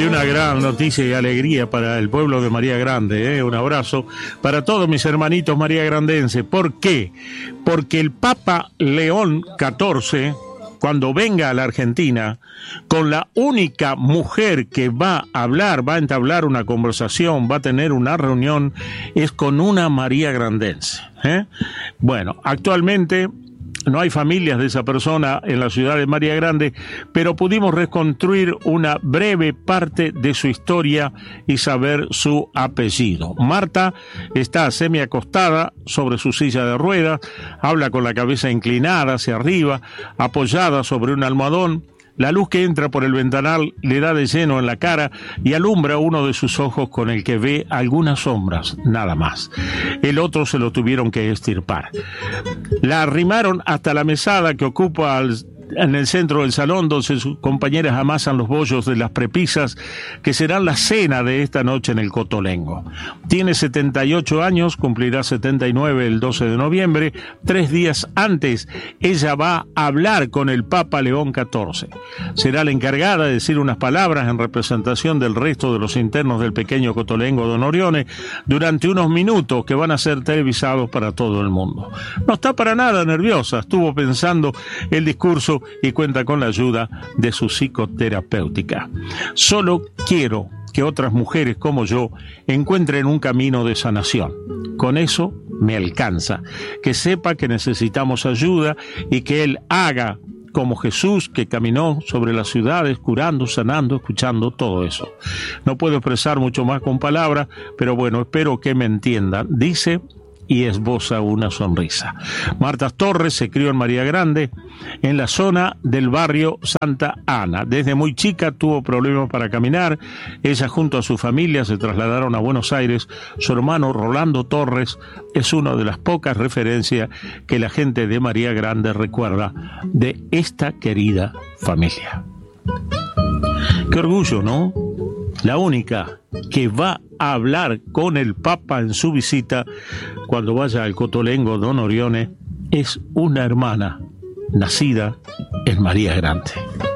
una gran noticia y alegría para el pueblo de María Grande, Un abrazo para todos mis hermanitos mariagrandenses. ¿Por qué? Porque el Papa León XIV, cuando venga a la Argentina, con la única mujer que va a hablar, va a entablar una conversación, va a tener una reunión, es con una mariagrandense. Bueno, actualmente no hay familias de esa persona en la ciudad de María Grande, pero pudimos reconstruir una breve parte de su historia y saber su apellido. Marta está semiacostada sobre su silla de ruedas, habla con la cabeza inclinada hacia arriba, apoyada sobre un almohadón. La luz que entra por el ventanal le da de lleno en la cara y alumbra uno de sus ojos con el que ve algunas sombras, nada más. El otro se lo tuvieron que extirpar. La arrimaron hasta la mesada que ocupa en el centro del salón, donde sus compañeras amasan los bollos de las prepisas que serán la cena de esta noche en el Cotolengo. Tiene 78 años, cumplirá 79 el 12 de noviembre. 3 días antes, ella va a hablar con el Papa León XIV. Será la encargada de decir unas palabras en representación del resto de los internos del pequeño Cotolengo Don Orione durante unos minutos que van a ser televisados para todo el mundo. No está para nada nerviosa, estuvo pensando el discurso y cuenta con la ayuda de su psicoterapéutica. Solo quiero que otras mujeres como yo encuentren un camino de sanación. Con eso me alcanza. Que sepa que necesitamos ayuda y que Él haga como Jesús, que caminó sobre las ciudades, curando, sanando, escuchando, todo eso. No puedo expresar mucho más con palabras, pero bueno, espero que me entiendan. Dice y esboza una sonrisa. Marta Torres se crió en María Grande, en la zona del barrio Santa Ana. Desde muy chica tuvo problemas para caminar. Ella junto a su familia se trasladaron a Buenos Aires. Su hermano Rolando Torres es una de las pocas referencias que la gente de María Grande recuerda de esta querida familia. Qué orgullo, ¿no? La única que va a hablar con el Papa en su visita cuando vaya al Cotolengo Don Orione es una hermana nacida en María Grande.